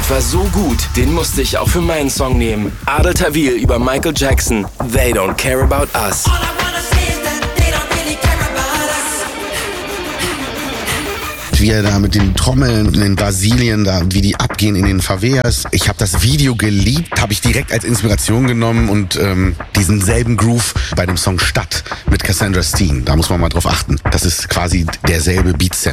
Beat war so gut, den musste ich auch für meinen Song nehmen. Adel Tawil über Michael Jackson, They Don't Care About Us. Wie er da mit den Trommeln in Brasilien, da, wie die abgehen in den Favelas. Ich habe das Video geliebt, habe ich direkt als Inspiration genommen und diesen selben Groove bei dem Song Stadt mit Cassandra Steen. Da muss man mal drauf achten. Das ist quasi derselbe Beatsample.